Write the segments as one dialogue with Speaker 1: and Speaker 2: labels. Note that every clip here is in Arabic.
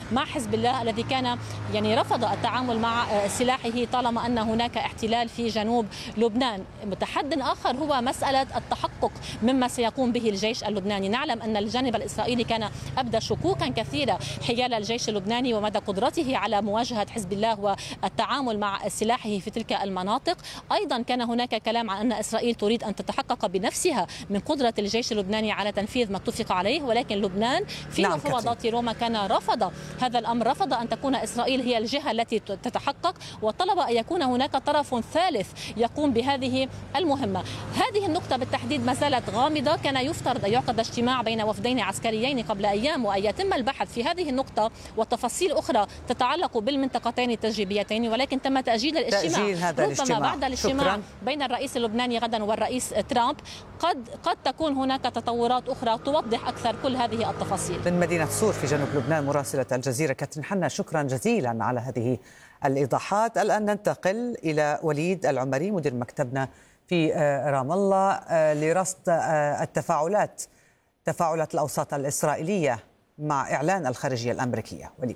Speaker 1: مع حزب الله الذي كان يعني رفض التعامل مع سلاحه طالما أن هناك احتلال في جنوب لبنان. متحد آخر هو مسألة التحقق مما سيقوم به الجيش اللبناني. نعلم أن الجانب الإسرائيلي كان أبدى شكوكا كثيرة حيال الجيش اللبناني ومدى قدرته على مواجهة حزب الله والتعامل مع سلاحه في تلك المناطق. أيضا كان هناك كلام عن أن إسرائيل تريد أن تتحقق بنفسها من قدرة الجيش اللبناني على تنفيذ ما اتفق عليه، ولكن لبنان في مفاوضات روما كان رفض هذا الأمر، رفض أن تكون إسرائيل هي الجهة التي تتحقق، وطلب أن يكون هناك طرف ثالث يقوم بهذه المهمة. هذه النقطة بالتحديد ما زالت غامضة. كان يفترض أن يعقد اجتماع بين وفدين عسكريين قبل أيام وأن يتم البحث في هذه النقطة وتفاصيل أخرى تتعلق بالمنطقتين التجريبيتين، ولكن تم تأجيل الاجتماع. ربما بعد الاجتماع بين الرئيس اللبناني غدا والرئيس ترامب قد تكون هناك تطورات أخرى توضح أكثر كل هذه التفاصيل.
Speaker 2: من مدينة صور في جنوب لبنان مراسلة الجزيرة كاترين حنا، شكرا جزيلا على هذه الإيضاحات. الآن ننتقل إلى وليد العمري مدير مكتبنا في رام الله لرصد تفاعلات الأوساط الإسرائيلية مع إعلان الخارجية الأمريكية. وليد.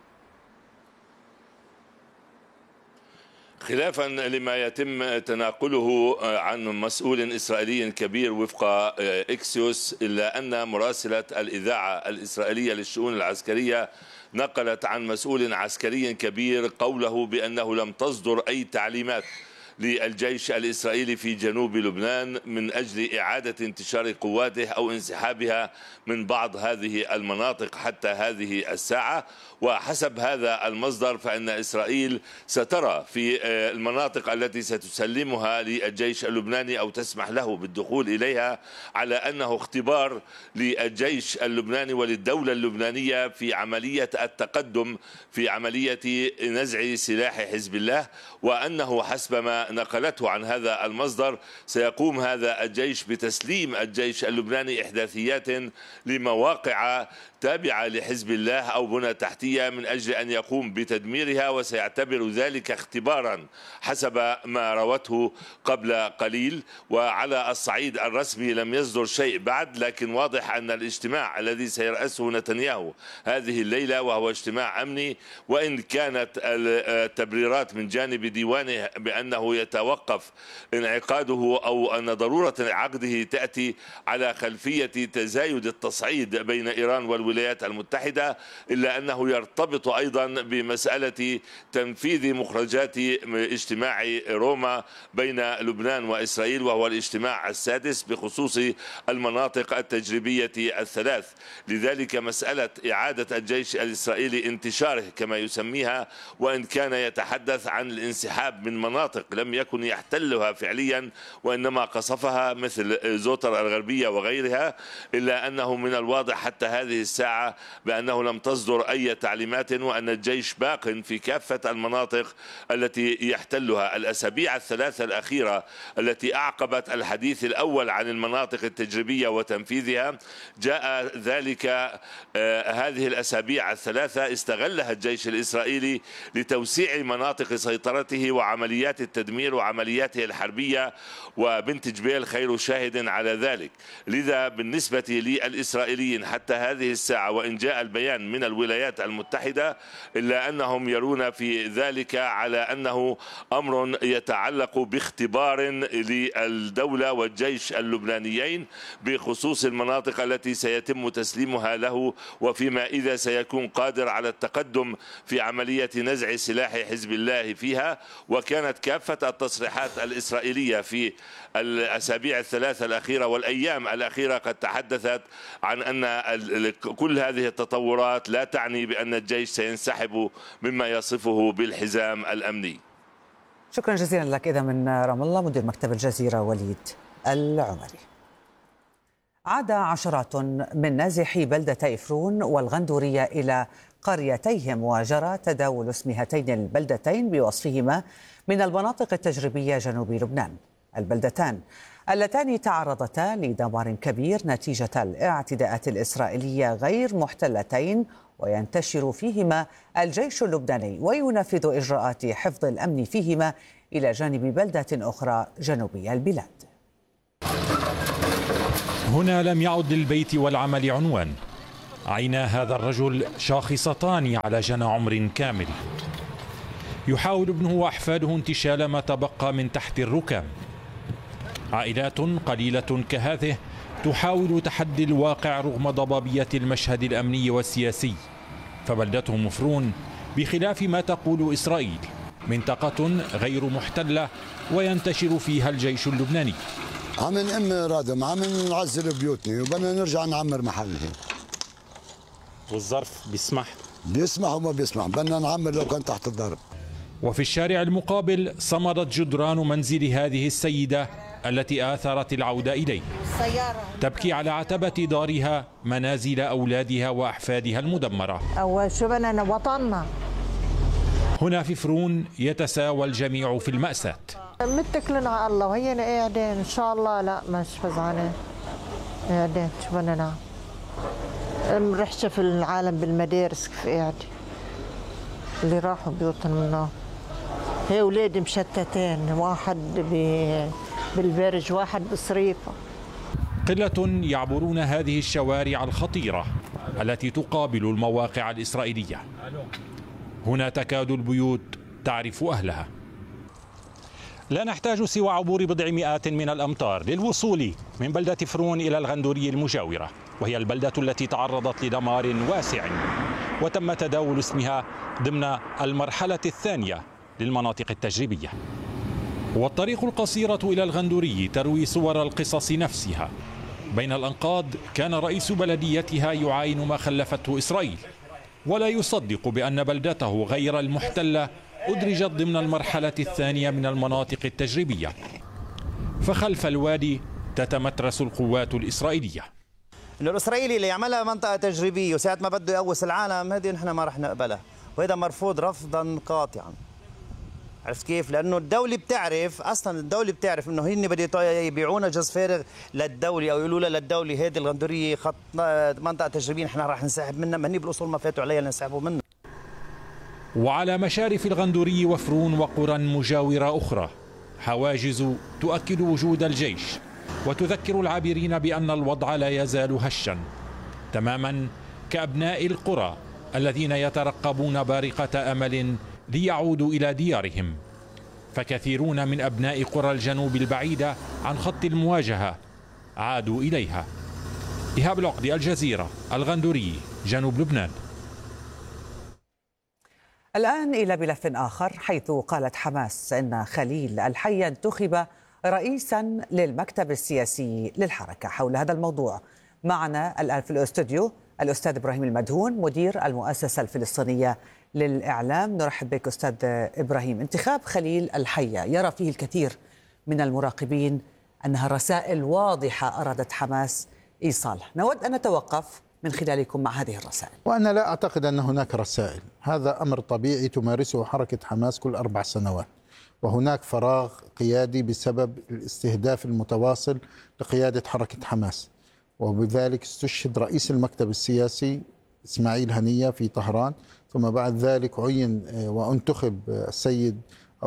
Speaker 3: خلافا لما يتم تناقله عن مسؤول إسرائيلي كبير وفق إكسيوس، إلا أن مراسلة الإذاعة الإسرائيلية للشؤون العسكرية نقلت عن مسؤول عسكري كبير قوله بأنه لم تصدر أي تعليمات للجيش الإسرائيلي في جنوب لبنان من أجل إعادة انتشار قواته أو انسحابها من بعض هذه المناطق حتى هذه الساعة. وحسب هذا المصدر فإن إسرائيل سترى في المناطق التي ستسلمها للجيش اللبناني أو تسمح له بالدخول إليها على أنه اختبار للجيش اللبناني وللدولة اللبنانية في عملية التقدم في عملية نزع سلاح حزب الله، وأنه حسب ما نقلته عن هذا المصدر سيقوم هذا الجيش بتسليم الجيش اللبناني إحداثيات لمواقع تابعة لحزب الله أو بنى تحتية من أجل أن يقوم بتدميرها، وسيعتبر ذلك اختبارا حسب ما روته قبل قليل. وعلى الصعيد الرسمي لم يصدر شيء بعد، لكن واضح أن الاجتماع الذي سيرأسه نتنياهو هذه الليلة وهو اجتماع أمني، وإن كانت التبريرات من جانب ديوانه بأنه يتوقف انعقاده أو أن ضرورة عقده تأتي على خلفية تزايد التصعيد بين إيران والولايات المتحدة، إلا أنه يرتبط أيضا بمسألة تنفيذ مخرجات اجتماع روما بين لبنان وإسرائيل، وهو الاجتماع السادس بخصوص المناطق التجريبية الثلاث. لذلك مسألة إعادة الجيش الإسرائيلي انتشاره كما يسميها، وإن كان يتحدث عن الانسحاب من مناطق لم يكن يحتلها فعليا وإنما قصفها مثل زوتر الغربية وغيرها، إلا أنه من الواضح حتى هذه الساعة بأنه لم تصدر أي تعليمات، وأن الجيش باق في كافة المناطق التي يحتلها. الأسابيع الثلاثة الأخيرة التي أعقبت الحديث الأول عن المناطق التجريبية وتنفيذها جاء ذلك هذه الأسابيع الثلاثة استغلها الجيش الإسرائيلي لتوسيع مناطق سيطرته وعمليات التدمير وعملياته الحربية، وبنت جبيل خير شاهد على ذلك. لذا بالنسبة للإسرائيليين حتى هذه الساعة وإن جاء البيان من الولايات المتحدة إلا أنهم يرون في ذلك على أنه أمر يتعلق باختبار للدولة والجيش اللبنانيين بخصوص المناطق التي سيتم تسليمها له، وفيما إذا سيكون قادر على التقدم في عملية نزع سلاح حزب الله فيها. وكانت كافة التصريحات الإسرائيلية في الأسابيع الثلاثة الأخيرة والأيام الأخيرة قد تحدثت عن أن كل هذه التطورات لا تعني بأن الجيش سينسحب مما يصفه بالحزام الأمني.
Speaker 2: شكرا جزيلا لك. إذا من رام الله مدير مكتب الجزيرة وليد العمري. عاد عشرات من نازحي بلدتي فرون والغندورية إلى قريتيهم، وجرى تداول اسم هاتين البلدتين بوصفهما من المناطق التجريبية جنوب لبنان. البلدتان اللتان تعرضتا لدمار كبير نتيجة الاعتداءات الإسرائيلية غير محتلتين، وينتشر فيهما الجيش اللبناني وينفذ إجراءات حفظ الأمن فيهما إلى جانب بلدة أخرى جنوبي البلاد.
Speaker 4: هنا لم يعد للبيت والعمل عنوان، عينا هذا الرجل شاخصتان على جنى عمر كامل. يحاول ابنه وأحفاده انتشال ما تبقى من تحت الركام. عائلات قليلة كهذه تحاول تحدي الواقع رغم ضبابية المشهد الأمني والسياسي، فبلدتهم مفرون بخلاف ما تقول إسرائيل منطقة غير محتلة وينتشر فيها الجيش اللبناني.
Speaker 5: عم نأمن رادم، عم نعزل بيوتنا وبدنا نرجع نعمر محلنا.
Speaker 4: والظرف
Speaker 5: بيسمح وما بيسمح، بدنا نعمر لو كان تحت الضرب.
Speaker 4: وفي الشارع المقابل صمدت جدران منزل هذه السيدة التي آثرت العودة إليه، تبكي على عتبة دارها منازل أولادها وأحفادها المدمرة.
Speaker 6: أول شو بدنا وطننا.
Speaker 4: هنا في فرون يتساوى الجميع في المأساة.
Speaker 6: متكلين على الله وهينا قاعدين إن شاء الله. لا مش فزعانين، قاعدين شو بدنا نعمل. مرحشة في العالم بالمدارس كيف قاعدة اللي راحوا بيوتهم منه. هي أولادي مشتتين، واحد بالبرج واحد بصريفة.
Speaker 4: قلة يعبرون هذه الشوارع الخطيرة التي تقابل المواقع الإسرائيلية. هنا تكاد البيوت تعرف أهلها. لا نحتاج سوى عبور بضع مئات من الأمتار للوصول من بلدة فرون إلى الغندورية المجاورة، وهي البلدة التي تعرضت لدمار واسع وتم تداول اسمها ضمن المرحلة الثانية للمناطق التجريبية. والطريق القصيرة إلى الغندوري تروي صور القصص نفسها. بين الأنقاض كان رئيس بلديتها يعاين ما خلفته إسرائيل، ولا يصدق بأن بلدته غير المحتلة أدرجت ضمن المرحلة الثانية من المناطق التجريبية. فخلف الوادي تتمترس القوات الإسرائيلية.
Speaker 7: إنه الإسرائيلي اللي يعملها منطقة تجريبية وساعة ما بده يقوس العالم، هذه نحن ما رح نقبلها، وهذا مرفوض رفضا قاطعا. عرفت كيف؟ لأنه الدولة بتعرف، أصلا الدولة بتعرف إنه هن بده يبيعونا جز فارغ للدولة، أو يقولوا لها للدولة هذه الغندورية خط منطقة تجريبية نحن رح نسحب منها، ما هن بالأصول ما فاتوا عليها لنسحبوا منها.
Speaker 4: وعلى مشارف الغندوري وفرون وقرى مجاورة أخرى حواجز تؤكد وجود الجيش وتذكر العابرين بأن الوضع لا يزال هشا، تماما كأبناء القرى الذين يترقبون بارقة أمل ليعودوا إلى ديارهم. فكثيرون من أبناء قرى الجنوب البعيدة عن خط المواجهة عادوا إليها. إيهاب العقدي، الجزيرة، الغندوري، جنوب لبنان.
Speaker 2: الآن إلى ملف آخر، حيث قالت حماس إن خليل الحية انتخب رئيسا للمكتب السياسي للحركة. حول هذا الموضوع معنا الآن في الاستوديو الأستاذ إبراهيم المدهون، مدير المؤسسة الفلسطينية للإعلام. نرحب بك أستاذ إبراهيم. انتخاب خليل الحية يرى فيه الكثير من المراقبين أنها رسائل واضحة أرادت حماس إيصالها. نود أن نتوقف من خلالكم مع هذه الرسائل.
Speaker 8: وأنا لا أعتقد أن هناك رسائل، هذا أمر طبيعي تمارسه حركة حماس كل 4 سنوات، وهناك فراغ قيادي بسبب الاستهداف المتواصل لقيادة حركة حماس، وبذلك استشهد رئيس المكتب السياسي إسماعيل هنية في طهران، ثم بعد ذلك عين وانتخب السيد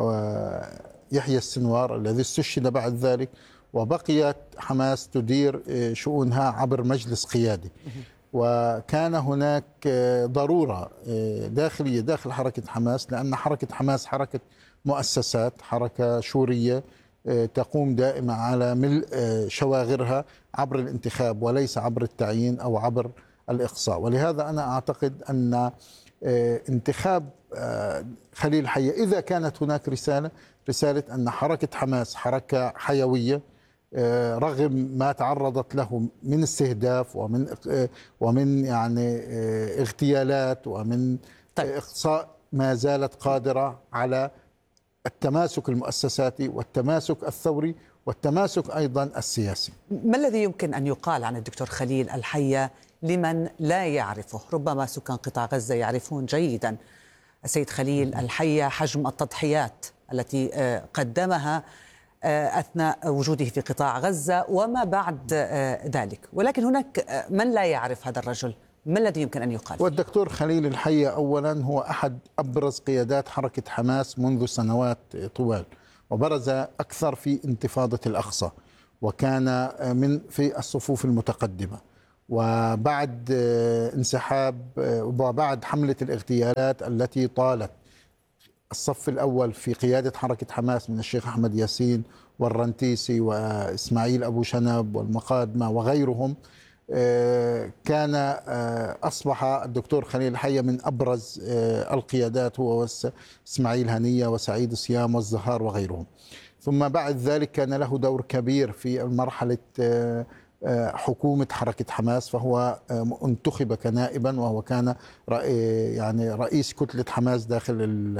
Speaker 8: يحيى السنوار الذي استشهد بعد ذلك، وبقيت حماس تدير شؤونها عبر مجلس قيادي. وكان هناك ضرورة داخلية داخل حركة حماس، لأن حركة حماس حركة مؤسسات، حركة شورية تقوم دائما على ملء شواغرها عبر الانتخاب وليس عبر التعيين أو عبر الإقصاء. ولهذا أنا أعتقد أن انتخاب خليل الحية، إذا كانت هناك رسالة أن حركة حماس حركة حيوية رغم ما تعرضت له من استهداف ومن يعني اغتيالات ومن إقصاء، ما زالت قادرة على التماسك المؤسساتي والتماسك الثوري والتماسك أيضا السياسي.
Speaker 2: ما الذي يمكن أن يقال عن الدكتور خليل الحية لمن لا يعرفه؟ ربما سكان قطاع غزة يعرفون جيدا السيد خليل الحية، حجم التضحيات التي قدمها أثناء وجوده في قطاع غزة وما بعد ذلك، ولكن هناك من لا يعرف هذا الرجل. ما الذي يمكن أن يقال؟
Speaker 8: والدكتور خليل الحية أولا هو أحد أبرز قيادات حركة حماس منذ سنوات طوال، وبرز أكثر في انتفاضة الأقصى، وكان في الصفوف المتقدمة، وبعد انسحاب وبعد حملة الاغتيالات التي طالت الصف الأول في قيادة حركة حماس من الشيخ أحمد ياسين والرنتيسي وإسماعيل أبو شنب والمقادمة وغيرهم، كان أصبح الدكتور خليل الحية من أبرز القيادات، هو إسماعيل هنية وسعيد صيام والزهار وغيرهم. ثم بعد ذلك كان له دور كبير في مرحلة حكومة حركة حماس، فهو انتخب كنائبا وهو كان يعني رئيس كتلة حماس داخل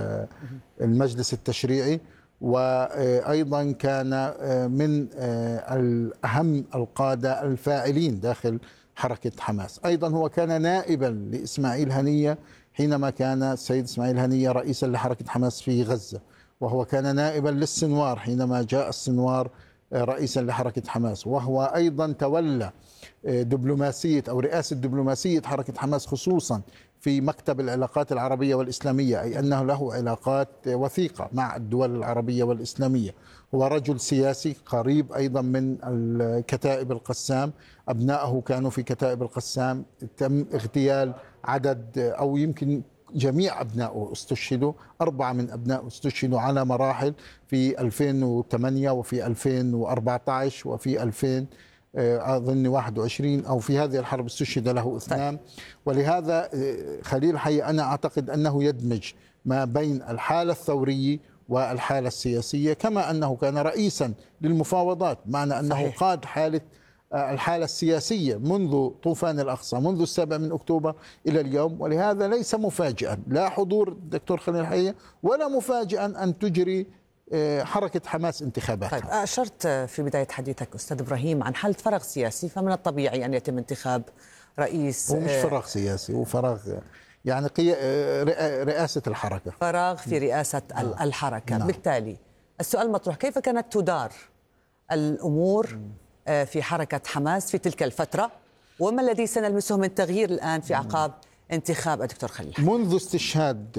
Speaker 8: المجلس التشريعي، وأيضا كان من أهم القادة الفاعلين داخل حركة حماس. أيضا هو كان نائبا لإسماعيل هنية حينما كان السيد إسماعيل هنية رئيسا لحركة حماس في غزة، وهو كان نائبا للسنوار حينما جاء السنوار رئيسا لحركة حماس، وهو أيضا تولى دبلوماسية أو رئاسة دبلوماسية حركة حماس خصوصا في مكتب العلاقات العربية والإسلامية، أي أنه له علاقات وثيقة مع الدول العربية والإسلامية. هو رجل سياسي قريب أيضا من الكتائب القسام، أبنائه كانوا في كتائب القسام، تم اغتيال عدد أو يمكن جميع أبنائه استشهدوا، 4 من أبنائه استشهدوا على مراحل في 2008 وفي 2014 وفي 2000 أظن 21 أو في هذه الحرب استشهد له 2. ولهذا خليل الحي أنا أعتقد أنه يدمج ما بين الحالة الثورية والحالة السياسية، كما أنه كان رئيسا للمفاوضات، معنى أنه صحيح. قاد الحالة السياسية منذ طوفان الأقصى، منذ 7 من أكتوبر إلى اليوم. ولهذا ليس مفاجئا لا حضور الدكتور خليل الحي ولا مفاجئا أن تجري حركة حماس انتخابات.
Speaker 2: طيب، أشرت في بداية حديثك أستاذ إبراهيم عن حالة فراغ سياسي، فمن الطبيعي أن يتم انتخاب رئيس.
Speaker 8: هو مش فراغ سياسي، هو فراغ يعني رئاسة الحركة،
Speaker 2: فراغ في رئاسة الحركة. نعم. بالتالي السؤال مطروح، كيف كانت تدار الأمور في حركة حماس في تلك الفترة، وما الذي سنلمسه من تغيير الآن في أعقاب انتخاب الدكتور خليل الحي؟
Speaker 8: منذ استشهاد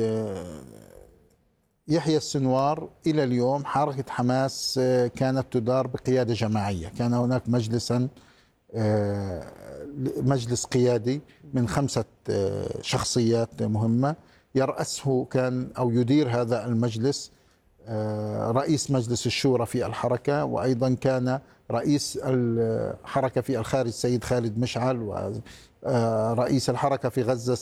Speaker 8: يحيى السنوار إلى اليوم حركة حماس كانت تدار بقيادة جماعية. كان هناك مجلس قيادي من 5 شخصيات مهمة، يرأسه كان أو يدير هذا المجلس رئيس مجلس الشورى في الحركة، وأيضا كان رئيس الحركة في الخارج السيد خالد مشعل، ورئيس الحركة في غزة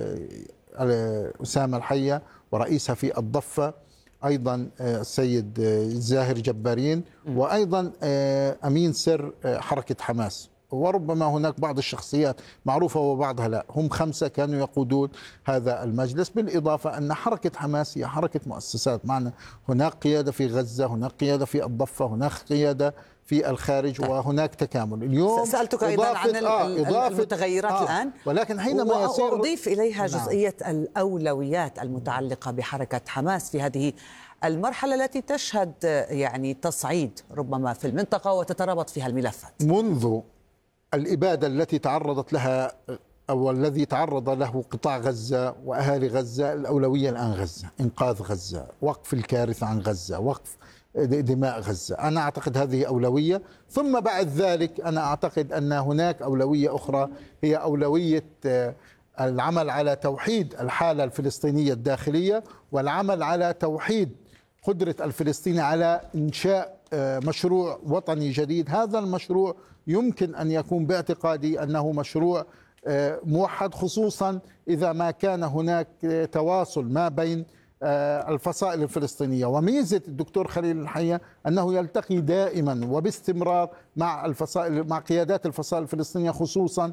Speaker 8: أسامة الحية، ورئيسها في الضفة أيضا السيد زاهر جبارين، وأيضا أمين سر حركة حماس. وربما هناك بعض الشخصيات معروفة وبعضها لا. هم 5 كانوا يقودون هذا المجلس، بالإضافة أن حركة حماس هي حركة مؤسسات، معنا هناك قيادة في غزة، هناك قيادة في الضفة، هناك قيادة في الخارج، وهناك تكامل. اليوم
Speaker 2: سألتك أيضا عن المتغيرات الآن،
Speaker 8: ولكن حينما يصير
Speaker 2: أضيف إليها جزئية الأولويات المتعلقة بحركة حماس في هذه المرحلة التي تشهد يعني تصعيد ربما في المنطقة وتترابط فيها الملفات.
Speaker 8: منذ الإبادة التي تعرضت لها أو الذي تعرض له قطاع غزة وأهالي غزة، الأولوية الآن غزة، إنقاذ غزة، وقف الكارثة عن غزة، وقف دماء غزة. أنا أعتقد هذه أولوية. ثم بعد ذلك أنا أعتقد أن هناك أولوية أخرى، هي أولوية العمل على توحيد الحالة الفلسطينية الداخلية، والعمل على توحيد قدرة الفلسطيني على إنشاء مشروع وطني جديد. هذا المشروع يمكن أن يكون باعتقادي أنه مشروع موحد، خصوصا إذا ما كان هناك تواصل ما بين الفصائل الفلسطينية. وميزة الدكتور خليل الحي أنه يلتقي دائما وباستمرار مع الفصائل، مع قيادات الفصائل الفلسطينية، خصوصا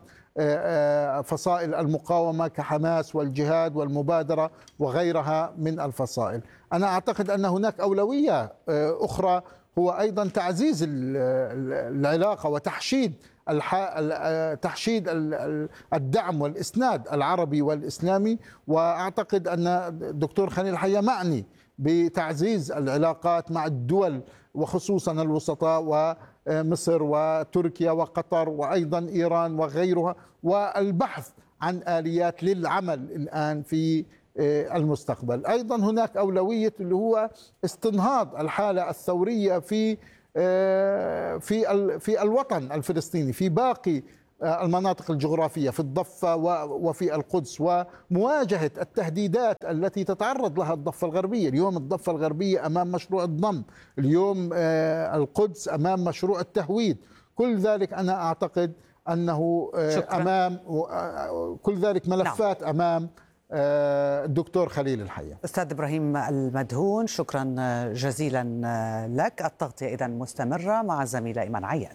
Speaker 8: فصائل المقاومة كحماس والجهاد والمبادرة وغيرها من الفصائل. أنا أعتقد أن هناك أولوية أخرى، هو أيضا تعزيز العلاقة وتحشيد الدعم والإسناد العربي والإسلامي. وأعتقد أن الدكتور خليل الحي معني بتعزيز العلاقات مع الدول وخصوصا الوسطاء ومصر وتركيا وقطر وأيضا إيران وغيرها، والبحث عن آليات للعمل الآن في المستقبل. أيضا هناك أولوية اللي هو استنهاض الحالة الثورية في الوطن الفلسطيني، في باقي المناطق الجغرافية في الضفة وفي القدس، ومواجهة التهديدات التي تتعرض لها الضفة الغربية. اليوم الضفة الغربية أمام مشروع الضم، اليوم القدس أمام مشروع التهويد. كل ذلك أنا أعتقد أنه أمام كل ذلك ملفات أمام الدكتور خليل الحية.
Speaker 2: أستاذ إبراهيم المدهون، شكرا جزيلا لك. التغطية إذن مستمرة مع الزميلة إيمان عياد.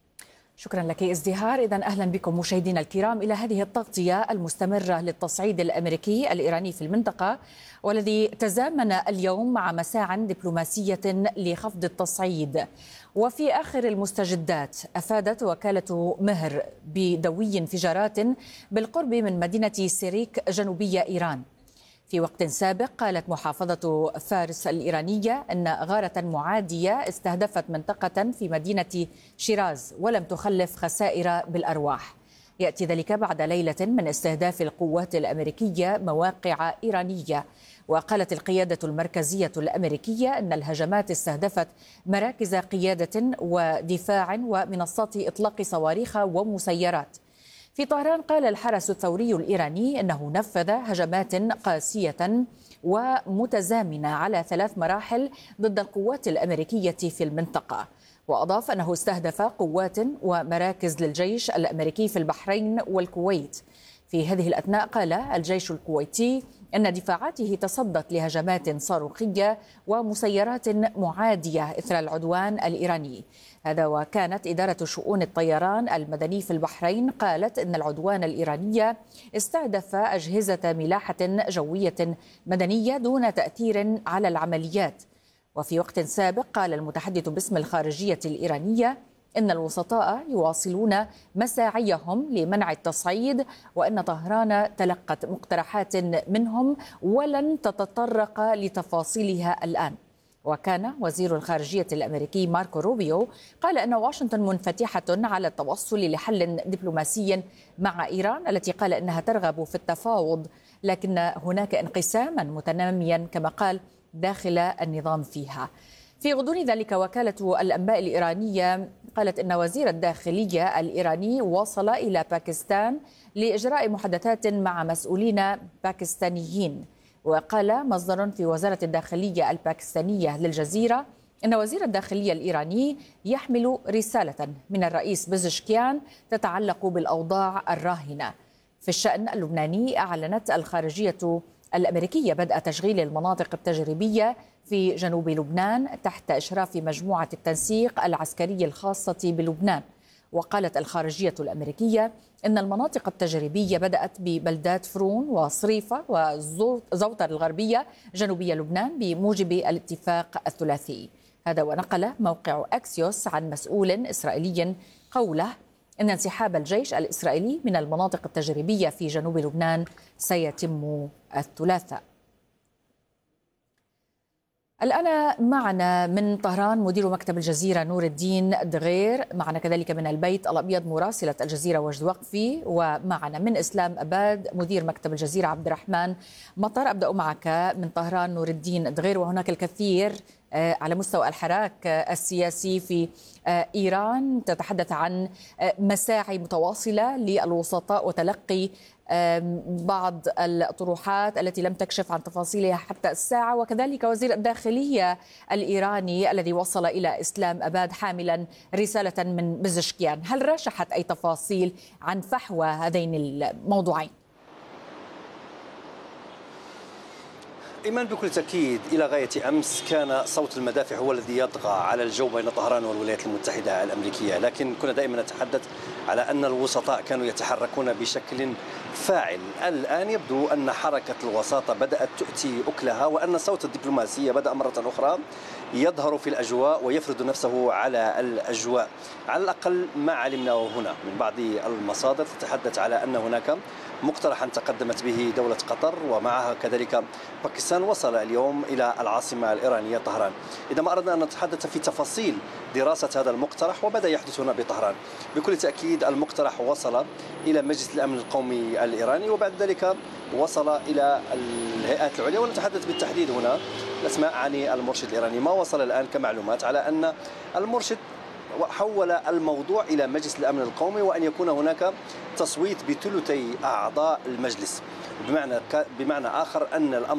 Speaker 9: شكرا لك ازدهار. إذا أهلا بكم مشاهدينا الكرام إلى هذه التغطية المستمرة للتصعيد الأمريكي الإيراني في المنطقة، والذي تزامن اليوم مع مساع دبلوماسية لخفض التصعيد. وفي آخر المستجدات أفادت وكالة مهر بدوي انفجارات بالقرب من مدينة سيريك جنوبية إيران. في وقت سابق قالت محافظة فارس الإيرانية أن غارة معادية استهدفت منطقة في مدينة شيراز ولم تخلف خسائر بالأرواح. يأتي ذلك بعد ليلة من استهداف القوات الأمريكية مواقع إيرانية. وقالت القيادة المركزية الأمريكية أن الهجمات استهدفت مراكز قيادة ودفاع ومنصات إطلاق صواريخ ومسيرات. في طهران قال الحرس الثوري الإيراني أنه نفذ هجمات قاسية ومتزامنة على 3 مراحل ضد القوات الأمريكية في المنطقة. وأضاف أنه استهدف قوات ومراكز للجيش الأمريكي في البحرين والكويت. في هذه الأثناء قال الجيش الكويتي أن دفاعاته تصدت لهجمات صاروخية ومسيرات معادية إثر العدوان الإيراني. هذا وكانت إدارة شؤون الطيران المدني في البحرين قالت أن العدوان الإيراني استهدف أجهزة ملاحة جوية مدنية دون تأثير على العمليات. وفي وقت سابق قال المتحدث باسم الخارجية الإيرانية إن الوسطاء يواصلون مساعيهم لمنع التصعيد، وأن طهران تلقت مقترحات منهم ولن تتطرق لتفاصيلها الآن. وكان وزير الخارجية الأمريكي ماركو روبيو قال أن واشنطن منفتحة على التوصل لحل دبلوماسي مع إيران التي قال أنها ترغب في التفاوض، لكن هناك انقساما متناميا كما قال داخل النظام فيها. في غضون ذلك وكالة الأنباء الإيرانية قالت أن وزير الداخلية الإيراني وصل إلى باكستان لإجراء محادثات مع مسؤولين باكستانيين. وقال مصدر في وزارة الداخلية الباكستانية للجزيرة أن وزير الداخلية الإيراني يحمل رسالة من الرئيس بزشكيان تتعلق بالأوضاع الراهنة. في الشأن اللبناني أعلنت الخارجية الأمريكية بدء تشغيل المناطق التجريبية في جنوب لبنان تحت إشراف مجموعة التنسيق العسكري الخاصة بلبنان. وقالت الخارجية الأمريكية إن المناطق التجريبية بدأت ببلدات فرون وصريفة وزوطر الغربية جنوبية لبنان بموجب الاتفاق الثلاثي. هذا ونقل موقع أكسيوس عن مسؤول إسرائيلي قوله إن انسحاب الجيش الإسرائيلي من المناطق التجريبية في جنوب لبنان سيتم الثلاثاء. الآن معنا من طهران مدير مكتب الجزيرة نور الدين دغير، معنا كذلك من البيت الأبيض مراسلة الجزيرة وجد وقفي، ومعنا من إسلام أباد مدير مكتب الجزيرة عبد الرحمن مطر. أبدأ معك من طهران نور الدين دغير، وهناك الكثير على مستوى الحراك السياسي في إيران تتحدث عن مساعي متواصلة للوسطاء وتلقي بعض الطروحات التي لم تكشف عن تفاصيلها حتى الساعة، وكذلك وزير الداخلية الإيراني الذي وصل إلى إسلام أباد حاملا رسالة من بزشكيان. هل رشحت أي تفاصيل عن فحوى هذين الموضوعين؟
Speaker 10: إيمان بكل تأكيد إلى غاية أمس كان صوت المدافع هو الذي يطغى على الجو بين طهران والولايات المتحدة الأمريكية، لكن كنا دائما نتحدث على أن الوسطاء كانوا يتحركون بشكل فاعل. الآن يبدو أن حركة الوساطة بدأت تؤتي أكلها، وأن صوت الدبلوماسية بدأ مرة أخرى يظهر في الأجواء ويفرض نفسه على الأجواء. على الأقل ما علمناه هنا من بعض المصادر تتحدث على أن هناك مقترحا تقدمت به دولة قطر ومعها كذلك باكستان وصل اليوم إلى العاصمة الإيرانية طهران. إذا ما أردنا أن نتحدث في تفاصيل دراسة هذا المقترح وبدأ يحدث هنا بطهران، بكل تأكيد المقترح وصل إلى مجلس الأمن القومي الإيراني وبعد ذلك وصل إلى الهيئات العليا، ونتحدث بالتحديد هنا الأسماء عن المرشد الإيراني. ما وصل الآن كمعلومات على أن المرشد وحول الموضوع إلى مجلس الأمن القومي، وأن يكون هناك تصويت بثلثي أعضاء المجلس، بمعنى آخر أن الأمر